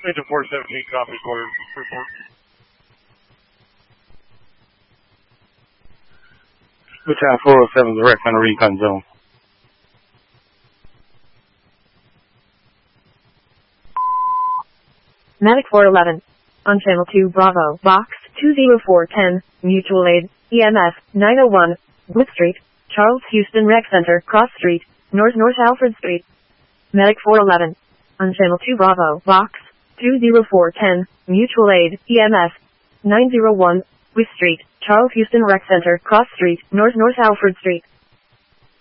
Agent 417, copy, quarter, report. Battalion 407 direct on the recon zone. Medic 411. On Channel 2 Bravo, Box 20410, Mutual Aid, EMF 901, Wood Street, Charles Houston Rec Center, Cross Street, North Alfred Street. Medic 411. On Channel 2 Bravo, Box 20410, Mutual Aid, EMF 901, Wood Street, Charles Houston Rec Center, Cross Street, North Alfred Street.